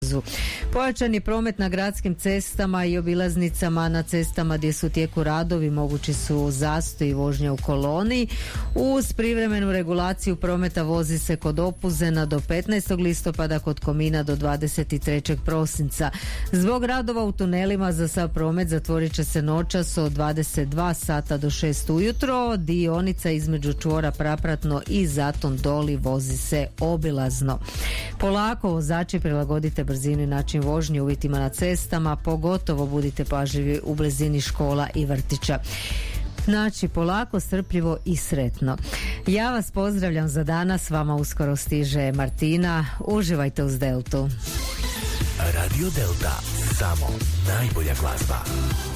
Pojačani promet na gradskim cestama i obilaznicama, na cestama gdje su u tijeku radovi, mogući su zastoj i vožnja u koloni. Uz privremenu regulaciju prometa vozi se kod Opuzena do 15. listopada, kod Komina do 23. prosinca. Zbog radova u tunelima za sav promet zatvorit će se noćas od 22 sata do 6 ujutro. Dionica između čvora Prapratno i Zaton Doli vozi se obilazno. Polako vozači, prilagodite brzinu i način vožnje uvjetima na cestama, pogotovo budite pažljivi u blizini škola i vrtića. Znači, polako, strpljivo i sretno. Ja vas pozdravljam za danas, vama uskoro stiže Martina. Uživajte uz Deltu. Radio Delta, samo najbolja glazba.